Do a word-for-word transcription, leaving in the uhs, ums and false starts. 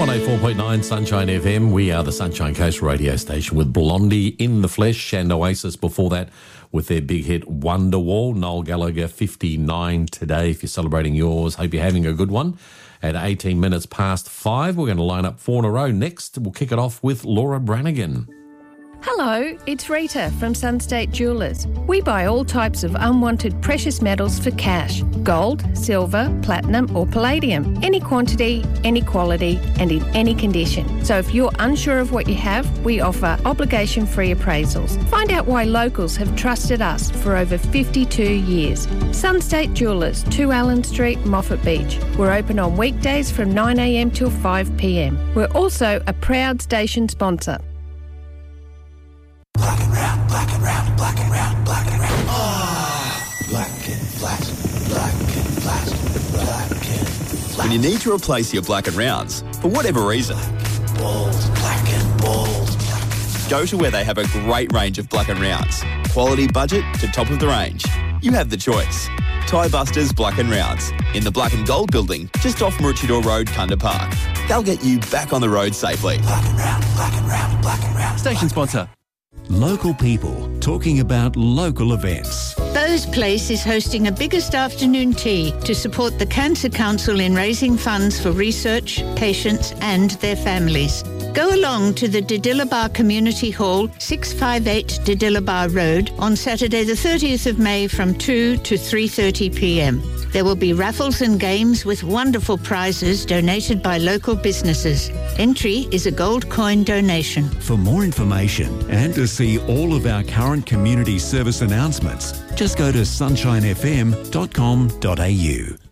one oh four point nine Sunshine F M. We are the Sunshine Coast radio station with Blondie in the Flesh and Oasis before that with their big hit Wonderwall. Noel Gallagher, fifty-nine today if you're celebrating yours. Hope you're having a good one. At eighteen minutes past five, we're going to line up four in a row. Next, we'll kick it off with Laura Brannigan. Hello, it's Rita from Sunstate Jewellers. We buy all types of unwanted precious metals for cash. Gold, silver, platinum or palladium. Any quantity, any quality and in any condition. So if you're unsure of what you have, we offer obligation-free appraisals. Find out why locals have trusted us for over fifty-two years. Sunstate Jewellers, two Allen Street, Moffat Beach. We're open on weekdays from nine a m till five p m. We're also a proud station sponsor. Black and round, black and round, black and round, black and round. Ah, black and flat, black and flat, black and flat. When you need to replace your black and rounds, for whatever reason, Bold, black and bold, black and flat. go to where they have a great range of black and rounds. Quality budget to top of the range. You have the choice. Tie Busters Black and Rounds in the Black and Gold building just off Maroochydore Road, Kunda Park. They'll get you back on the road safely. Black and round, black and round, black and round. Station sponsor. Local people talking about local events. Bose Place is hosting a biggest afternoon tea to support the Cancer Council in raising funds for research, patients and their families. Go along to the Didillabar Community Hall, six fifty-eight Didillabar Road, on Saturday the thirtieth of May from two to three thirty p m. There will be raffles and games with wonderful prizes donated by local businesses. Entry is a gold coin donation. For more information and to see all of our current community service announcements, just go to sunshine f m dot com dot a u.